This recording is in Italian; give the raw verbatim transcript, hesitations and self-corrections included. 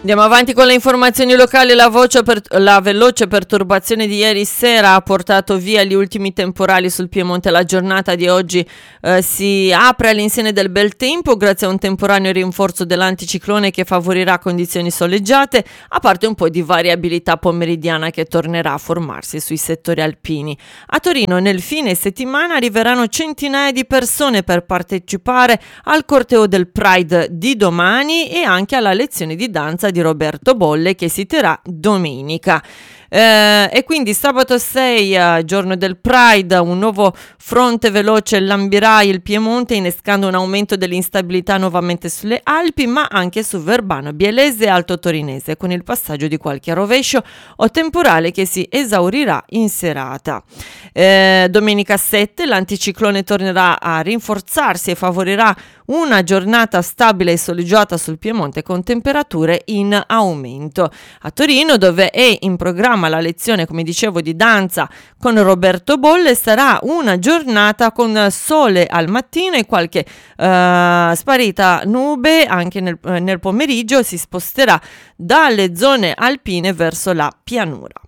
Andiamo avanti con le informazioni locali. La, voce per, la veloce perturbazione di ieri sera ha portato via gli ultimi temporali sul Piemonte. La giornata di oggi eh, si apre all'insegna del bel tempo grazie a un temporaneo rinforzo dell'anticiclone che favorirà condizioni soleggiate, a parte un po' di variabilità pomeridiana che tornerà a formarsi sui settori alpini. A Torino nel fine settimana arriveranno centinaia di persone per partecipare al corteo del Pride di domani e anche alla lezione di danza di Roberto Bolle che si terrà domenica. Eh, e quindi sabato sei, eh, giorno del Pride, un nuovo fronte veloce lambirà il Piemonte, innescando un aumento dell'instabilità nuovamente sulle Alpi, ma anche su Verbano, Bielese e Alto Torinese, con il passaggio di qualche rovescio o temporale che si esaurirà in serata. Eh, domenica sette l'anticiclone tornerà a rinforzarsi e favorirà una giornata stabile e soleggiata sul Piemonte con temperature in aumento. A Torino, dove è in programma la lezione, come dicevo, di danza con Roberto Bolle, sarà una giornata con sole al mattino e qualche uh, sparita nube anche nel, nel pomeriggio. Si sposterà dalle zone alpine verso la pianura.